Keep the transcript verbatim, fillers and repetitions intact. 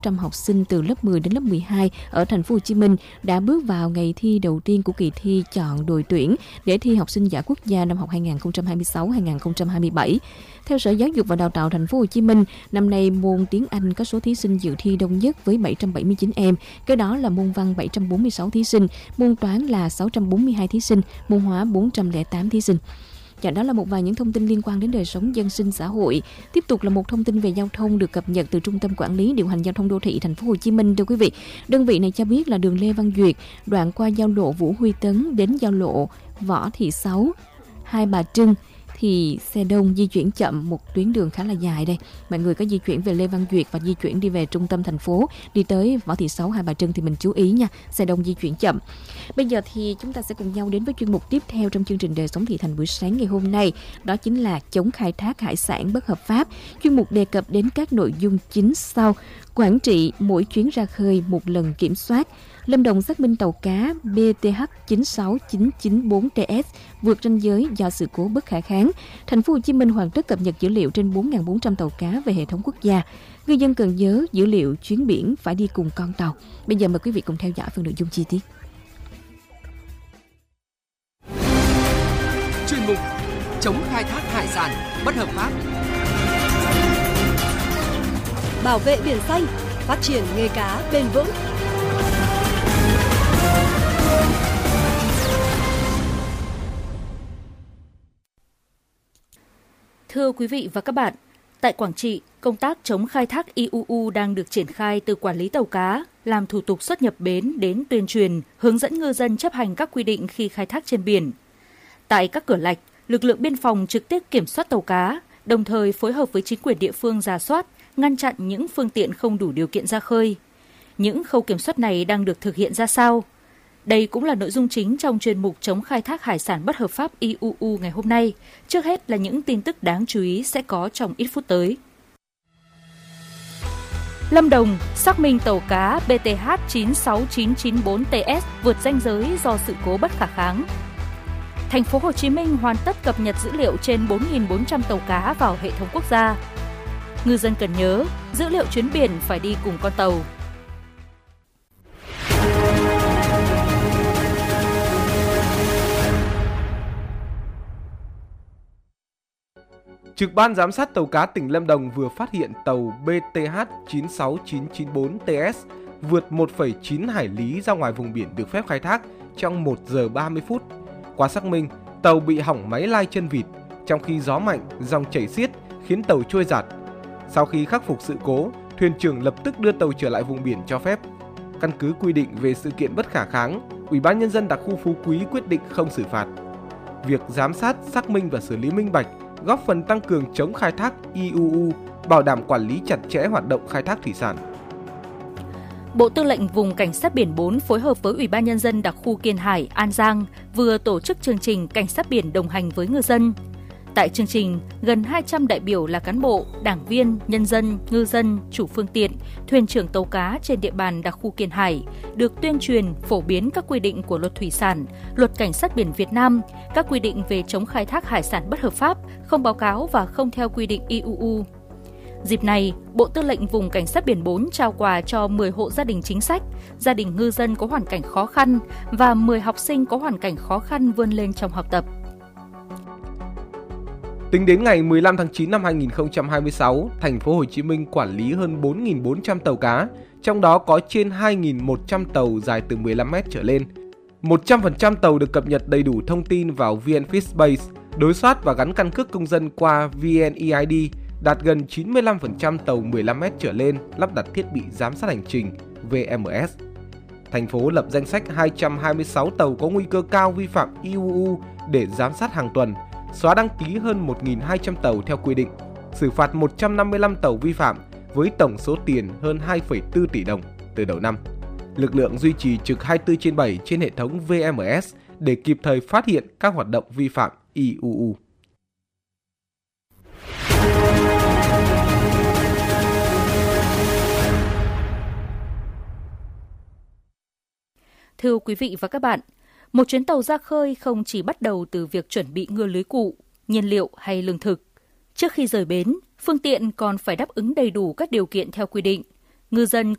trăm học sinh từ lớp mười đến lớp mười hai ở thành phố Hồ Chí Minh đã bước vào ngày thi đầu tiên của kỳ thi chọn đội tuyển để thi học sinh giỏi quốc gia năm học hai nghìn không trăm hai mươi sáu hai nghìn không trăm hai mươi bảy. Theo Sở Giáo dục và Đào tạo thành phố Hồ Chí Minh, năm nay môn tiếng Anh có số thí sinh dự thi đông nhất với bảy trăm bảy mươi chín em, kế đó là môn văn bảy trăm bốn mươi sáu thí sinh, môn toán là sáu trăm bốn mươi hai thí sinh, môn hóa bốn trăm lẻ tám thí sinh. Dạ, đó là một vài những thông tin liên quan đến đời sống dân sinh xã hội. Tiếp tục là một thông tin về giao thông được cập nhật từ Trung tâm Quản lý Điều hành Giao thông Đô thị Thành phố Hồ Chí Minh. Thưa quý vị, đơn vị này cho biết là đường Lê Văn Duyệt, đoạn qua giao lộ Vũ Huy Tấn đến giao lộ Võ Thị Sáu, Hai Bà Trưng thì xe đông di chuyển chậm, một tuyến đường khá là dài đây. Mọi người có di chuyển về Lê Văn Duyệt và di chuyển đi về trung tâm thành phố, đi tới Võ Thị Sáu, Hai Bà Trưng thì mình chú ý nha, xe đông di chuyển chậm. Bây giờ thì chúng ta sẽ cùng nhau đến với chuyên mục tiếp theo trong chương trình Đời sống thị thành buổi sáng ngày hôm nay. Đó chính là chống khai thác hải sản bất hợp pháp. Chuyên mục đề cập đến các nội dung chính sau: Quảng Trị mỗi chuyến ra khơi một lần kiểm soát. Lâm Đồng xác minh tàu cá B T H chín sáu chín chín bốn T S vượt ranh giới do sự cố bất khả kháng. Thành phố Hồ Chí Minh hoàn tất cập nhật dữ liệu trên bốn nghìn bốn trăm tàu cá về hệ thống quốc gia. Ngư dân cần nhớ dữ liệu chuyến biển phải đi cùng con tàu. Bây giờ mời quý vị cùng theo dõi phần nội dung chi tiết. Chuyên mục chống khai thác hải sản bất hợp pháp. Bảo vệ biển xanh, phát triển nghề cá bền vững. Thưa quý vị và các bạn, tại Quảng Trị, công tác chống khai thác i u u đang được triển khai từ quản lý tàu cá, làm thủ tục xuất nhập bến đến tuyên truyền, hướng dẫn ngư dân chấp hành các quy định khi khai thác trên biển. Tại các cửa lạch, lực lượng biên phòng trực tiếp kiểm soát tàu cá, đồng thời phối hợp với chính quyền địa phương rà soát, ngăn chặn những phương tiện không đủ điều kiện ra khơi. Những khâu kiểm soát này đang được thực hiện ra sao? Đây cũng là nội dung chính trong chuyên mục chống khai thác hải sản bất hợp pháp i u u ngày hôm nay. Trước hết là những tin tức đáng chú ý sẽ có trong ít phút tới. Lâm Đồng xác minh tàu cá B T H chín sáu chín chín bốn T S vượt ranh giới do sự cố bất khả kháng. Thành phố Hồ Chí Minh hoàn tất cập nhật dữ liệu trên bốn nghìn bốn trăm tàu cá vào hệ thống quốc gia. Ngư dân cần nhớ, dữ liệu chuyến biển phải đi cùng con tàu. Trực ban giám sát tàu cá tỉnh Lâm Đồng vừa phát hiện tàu B T H chín sáu chín chín bốn T S vượt một phẩy chín hải lý ra ngoài vùng biển được phép khai thác trong một giờ ba mươi phút. Qua xác minh, tàu bị hỏng máy lai chân vịt, trong khi gió mạnh, dòng chảy xiết khiến tàu trôi giạt. Sau khi khắc phục sự cố, thuyền trưởng lập tức đưa tàu trở lại vùng biển cho phép. Căn cứ quy định về sự kiện bất khả kháng, Ủy ban Nhân dân đặc khu Phú Quý quyết định không xử phạt. Việc giám sát, xác minh và xử lý minh bạch góp phần tăng cường chống khai thác i u u, bảo đảm quản lý chặt chẽ hoạt động khai thác thủy sản. Bộ Tư lệnh Vùng Cảnh sát biển bốn phối hợp với Ủy ban Nhân dân đặc khu Kiên Hải, An Giang vừa tổ chức chương trình Cảnh sát biển đồng hành với ngư dân. Tại chương trình, gần hai trăm đại biểu là cán bộ, đảng viên, nhân dân, ngư dân, chủ phương tiện, thuyền trưởng tàu cá trên địa bàn đặc khu Kiên Hải được tuyên truyền, phổ biến các quy định của Luật Thủy sản, Luật Cảnh sát biển Việt Nam, các quy định về chống khai thác hải sản bất hợp pháp, không báo cáo và không theo quy định i u u. Dịp này, Bộ Tư lệnh Vùng Cảnh sát biển bốn trao quà cho mười hộ gia đình chính sách, gia đình ngư dân có hoàn cảnh khó khăn và mười học sinh có hoàn cảnh khó khăn vươn lên trong học tập. Tính đến ngày mười lăm tháng chín năm hai nghìn không trăm hai mươi sáu, Thành phố Hồ Chí Minh quản lý hơn bốn nghìn bốn trăm tàu cá, trong đó có trên hai nghìn một trăm tàu dài từ mười lăm mét trở lên. một trăm phần trăm tàu được cập nhật đầy đủ thông tin vào VnFishBase, đối soát và gắn căn cước công dân qua vê en e i đê, đạt gần chín mươi lăm phần trăm tàu mười lăm mét trở lên lắp đặt thiết bị giám sát hành trình vê em ét. Thành phố lập danh sách hai trăm hai mươi sáu tàu có nguy cơ cao vi phạm i u u để giám sát hàng tuần, xóa đăng ký hơn một nghìn hai trăm tàu theo quy định, xử phạt một trăm năm mươi lăm tàu vi phạm với tổng số tiền hơn hai phẩy bốn tỷ đồng từ đầu năm. Lực lượng duy trì trực hai mươi tư trên bảy trên hệ thống vê em ét để kịp thời phát hiện các hoạt động vi phạm i u u. Thưa quý vị và các bạn, một chuyến tàu ra khơi không chỉ bắt đầu từ việc chuẩn bị ngư lưới cụ, nhiên liệu hay lương thực. Trước khi rời bến, phương tiện còn phải đáp ứng đầy đủ các điều kiện theo quy định. Ngư dân